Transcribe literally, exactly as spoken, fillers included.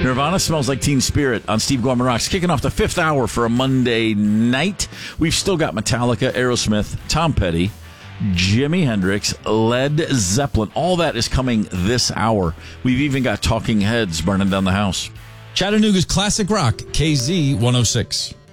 Nirvana Smells Like Teen Spirit on Steve Gorman Rocks. Kicking off the fifth hour for a Monday night. We've still got Metallica, Aerosmith, Tom Petty, Jimi Hendrix, Led Zeppelin. All that is coming this hour. We've even got Talking Heads burning down the house. Chattanooga's classic rock, K Z one oh six.